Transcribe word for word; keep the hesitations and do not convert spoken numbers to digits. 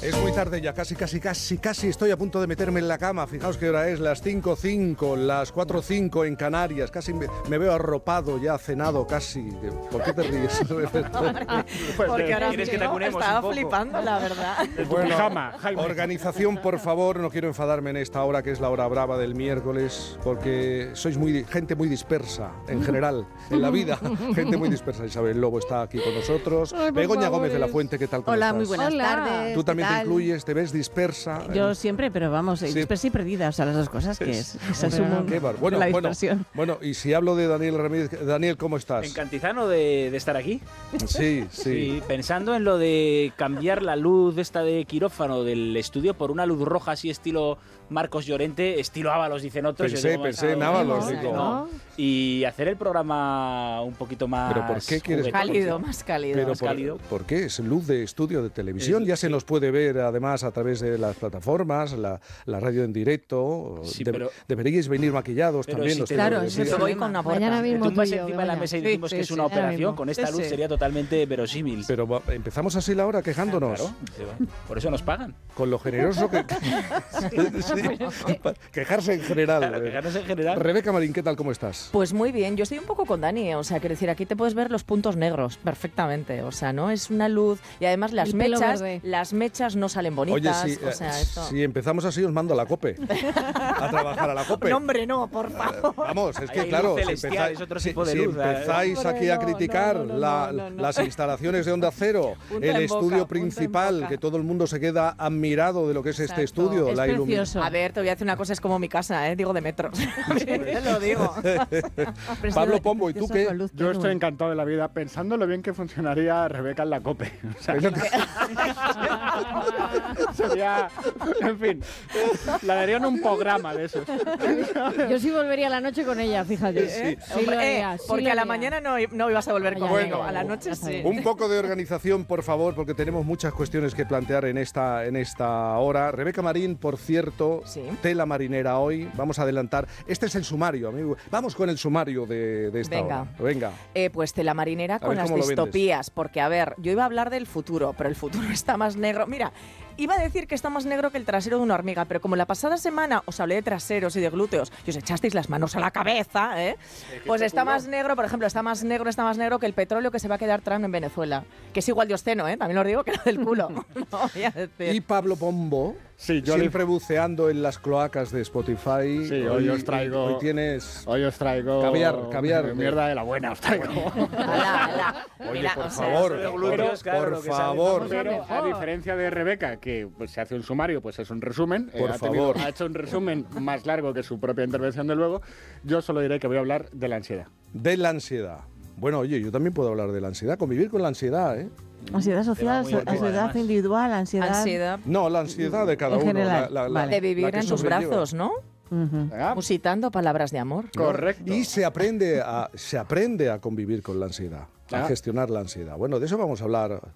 Es muy tarde ya, casi, casi, casi, casi estoy a punto de meterme en la cama. Fijaos qué hora es, las cinco cinco, las cuatro cinco en Canarias. Casi me, me veo arropado, ya cenado casi. ¿Por qué te ríes? Porque ahora ¿Quieres que te acunemos estaba un poco? flipando, la verdad. Bueno, pijama, Jaime. organización, por favor, no quiero enfadarme en esta hora que es la hora brava del miércoles, porque sois muy gente muy dispersa, en general, en la vida. Gente muy dispersa. Isabel Lobo está aquí con nosotros. Ay, por Begoña favor. Gómez de la Fuente, ¿qué tal? ¿Cómo Hola, estás? muy buenas Hola. tardes. Tú también ¿qué te tal? incluyes, te ves dispersa. Yo siempre, pero vamos, Sí. dispersa y perdida, o sea, las dos cosas que es. Es el Bueno, sumo qué bar- de bueno, la bueno, dispersión. bueno, y si hablo de Daniel Ramírez, Daniel, ¿cómo estás? Encantizano de, de estar aquí. Sí, sí. Sí, pensando en lo de cambiar la luz esta de quirófano del estudio por una luz roja así estilo Marcos Llorente, estilo Ábalos, dicen otros. Pensé, yo digo, pensé en más Ábalos, algo, digo. ¿no? Y hacer el programa un poquito más ¿Pero por qué quieres- juguetón, Cálido, ¿sí? más cálido. Pero más por, cálido. ¿por qué? Es luz de estudio de televisión. Es- ya se sí. nos puede ver además a través de las plataformas, la, la radio en directo. Sí, De- pero- deberíais venir maquillados Pero también. si los te- Claro, televidentes. eso Sí, voy sí. con una puerta. Mañana Te mismo tumbas tú y yo, encima de la Begoña. mesa y Sí, decimos sí, que es sí, una ahora operación. mismo. Con esta Sí, luz sí. sería totalmente verosímil. Pero va- empezamos así la hora quejándonos. Claro, se va. Por eso nos pagan. Con lo generoso que... Sí. Quejarse en general. Claro, quejarnos en general. Rebeca Marín, ¿qué tal? ¿Cómo estás? Pues muy bien, yo estoy un poco con Dani, o sea, quiero decir, aquí te puedes ver los puntos negros perfectamente, o sea, ¿no? Es una luz y además las El pelo mechas, verde. las mechas no salen bonitas, Oye, si, o sea, eh, esto... si empezamos así os mando a la COPE. A trabajar a la COPE. No, hombre, no, por favor. Vamos, es que Ahí hay claro, luz si celestial, empezáis, es otro si- tipo de si luz, ¿eh? empezáis Hombre, aquí a no, criticar no, no, no, la- no, no. las instalaciones de Onda Cero, Punta el en estudio boca, punta en principal, boca. que todo el mundo se queda admirado de lo que es este Exacto. estudio, Es la ilumina- precioso. A ver, te voy a decir una cosa, es como mi casa, ¿eh? Digo de metros. Te lo digo. Pablo Pombo, ¿y tú qué? Yo estoy encantado de la vida pensando lo bien que funcionaría Rebeca en la COPE. O sea, Es lo que- sería, en fin, la darían un programa de esos. Yo sí volvería a la noche con ella, fíjate. Sí. ¿eh? Sí lo Hombre, haría, eh, sí porque lo a la haría. mañana no, no ibas a volver Ya, conmigo, Bueno, a la noche ya está sí. bien. Un poco de organización, por favor, porque tenemos muchas cuestiones que plantear en esta, en esta hora. Rebeca Marín, por cierto, Sí. tela marinera hoy. Vamos a adelantar. Este es el sumario, amigo. Vamos con el sumario de, de esta Venga. hora. Venga. Eh, pues tela marinera con ver, las ¿cómo lo vendes? distopías, porque a ver, yo iba a hablar del futuro, pero el futuro está más negro. Mira, iba a decir que está más negro que el trasero de una hormiga, pero como la pasada semana os hablé de traseros y de glúteos y os echasteis las manos a la cabeza, ¿eh? Pues está más negro, por ejemplo, está más negro, está más negro que el petróleo que se va a quedar Trump en Venezuela, que es igual de obsceno, ¿eh? También os digo que era del culo. No voy a decir. Y Pablo Pombo, Sí, yo siempre buceando en las cloacas de Spotify. Sí, hoy os traigo- Hoy tienes... Hoy os traigo... Caviar, caviar. eh, Mierda de la buena os traigo. Ala, ala. Oye, Mira, por o sea, favor, eso de por, glúteos, claro, por lo que sabe, favor. vamos Pero mejor. a diferencia de Rebeca, que pues, se hace un sumario, pues es un resumen. Por ha, tenido- favor. ha hecho un resumen más largo que su propia intervención de luego. Yo solo diré que voy a hablar de la ansiedad. De la ansiedad. Bueno, oye, yo también puedo hablar de la ansiedad, convivir con la ansiedad, ¿eh? Ansiedad social, muy antiguo, ansiedad además. individual, ansiedad. ansiedad No, la ansiedad de cada En uno. general, la- la- la- vale. de vivir la que en tus sobrelleva. brazos, ¿no? Ujú. ¿Verdad? Musitando palabras de amor. Correcto. Y se aprende a, se aprende a convivir con la ansiedad, a Ah. gestionar la ansiedad. Bueno, de eso vamos a hablar